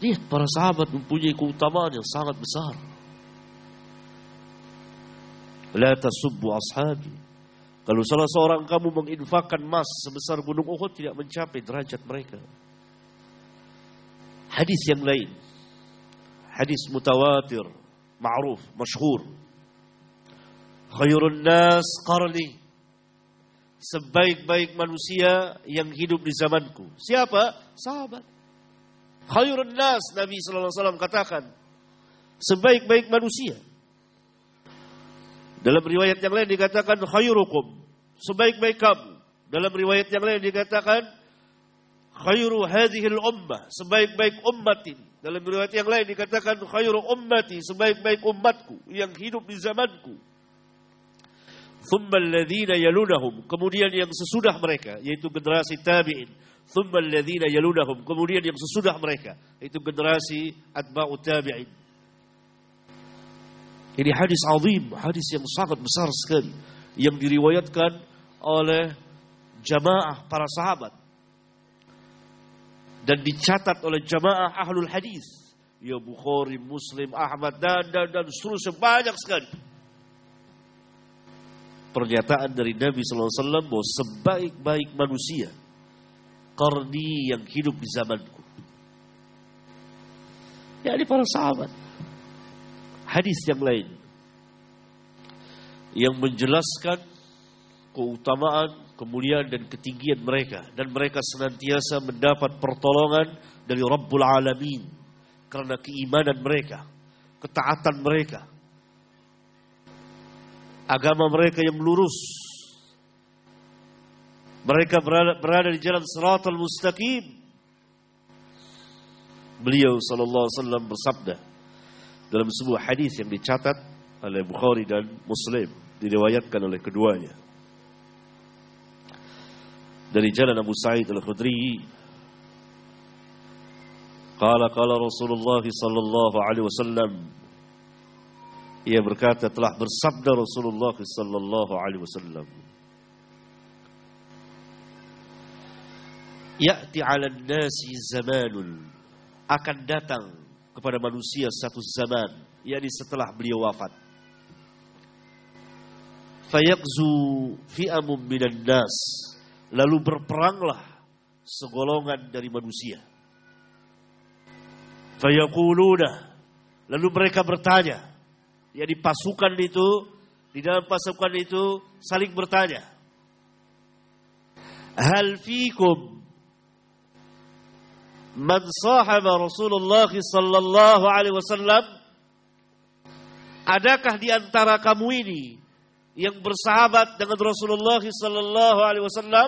Lihat para sahabat mempunyai keutamaan yang sangat besar. La tasubbu ashabi. Kalau salah seorang kamu menginfakkan emas sebesar gunung Uhud, tidak mencapai derajat mereka. Hadis yang lain, hadis mutawatir, ma'ruf, masyhur. Khairun nas qarni. Sebaik-baik manusia yang hidup di zamanku. Siapa? Sahabat. Khairun nas, Nabi sallallahu alaihi wasallam katakan, sebaik-baik manusia. Dalam riwayat yang lain dikatakan khairukum, sebaik-baik kamu. Dalam riwayat yang lain dikatakan khairu hadhil ummah, sebaik-baik ummatin. Dalam riwayat yang lain dikatakan khairu ummati, sebaik-baik umatku yang hidup di zamanku. Thumma alladhina yalunahum, kemudian yang sesudah mereka, yaitu generasi tabi'in. Thumma alladhina yalunahum, kemudian yang sesudah mereka, yaitu generasi atba'ut tabi'in. Ini hadis azim, hadis yang sangat besar sekali, yang diriwayatkan oleh jamaah para sahabat dan dicatat oleh jamaah ahlul hadis, ya Bukhari, Muslim, Ahmad dan seterusnya, banyak sekali pernyataan dari Nabi sallallahu alaihi wasallam bahwa sebaik-baik manusia qarni, yang hidup di zamanku. Ya, ini para sahabat. Hadis yang lain yang menjelaskan keutamaan, kemuliaan dan ketinggian mereka, dan mereka senantiasa mendapat pertolongan dari Rabbul Alamin karena keimanan mereka, ketaatan mereka, agama mereka yang lurus. Mereka berada di jalan Shiratal Mustaqim. Beliau sallallahu alaihi wasallam bersabda dalam sebuah hadis yang dicatat oleh Bukhari dan Muslim, diriwayatkan oleh keduanya, dari jalan Abu Sa'id Al-Khudri, qala Rasulullah sallallahu alaihi wasallam, ia berkata, telah bersabda Rasulullah sallallahu alaihi wasallam, ya'ti 'alan nasi zamanun, akan datang kepada manusia satu zaman, yakni setelah beliau wafat. Fayaqzu fi'amun minan nas, lalu berperanglah segolongan dari manusia. Fayaquluna, lalu mereka bertanya, yakni pasukan itu, di dalam pasukan itu saling bertanya, hal fikum man sahaba Rasulullah sallallahu alaihi wasallam, adakah di antara kamu ini yang bersahabat dengan Rasulullah sallallahu alaihi wasallam?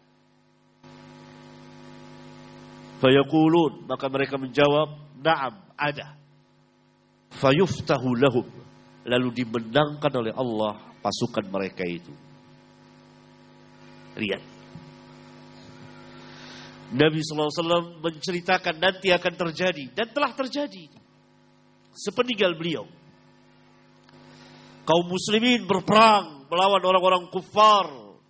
Fayaqulun, maka mereka menjawab, na'am, ada. Fayuftahu lahum, lalu dimenangkan oleh Allah pasukan mereka itu. Lihat, Nabi SAW menceritakan nanti akan terjadi, dan telah terjadi sepeninggal beliau. Kaum muslimin berperang melawan orang-orang kufar,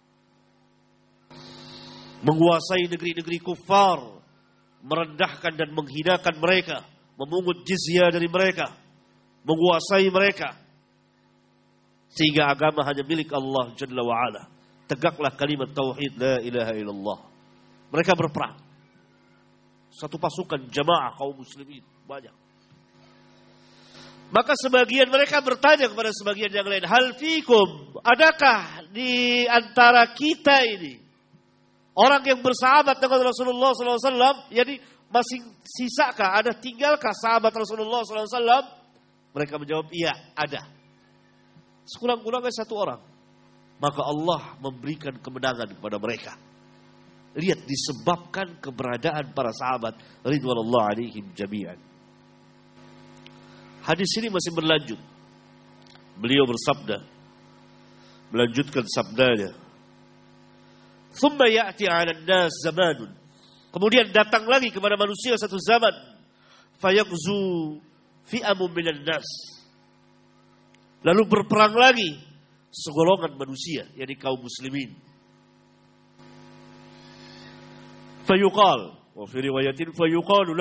menguasai negeri-negeri kufar, merendahkan dan menghinakan mereka, memungut jizyah dari mereka, menguasai mereka, sehingga agama hanya milik Allah Jalla wa'ala. Tegaklah kalimat tauhid la ilaha illallah. Mereka berperang. Satu pasukan jamaah kaum muslimin banyak. Maka sebagian mereka bertanya kepada sebagian yang lain, hal fikum, adakah di antara kita ini orang yang bersahabat dengan Rasulullah SAW? Jadi masih sisakah, ada tinggalkah sahabat Rasulullah SAW? Mereka menjawab, iya, ada. Sekurang-kurangnya satu orang. Maka Allah memberikan kemenangan kepada mereka. Lihat, disebabkan keberadaan para sahabat ridwanullah alaihim jami'an. Hadis ini masih berlanjut. Beliau bersabda, melanjutkan sabdanya, thumma ya'ti 'alan nas zamanun, kemudian datang lagi kepada manusia satu zaman, fayaqzu fi'amun minan nas, lalu berperang lagi segolongan manusia, yakni kaum muslimin. Fayuqal, wa fi riwayatin fayuqalu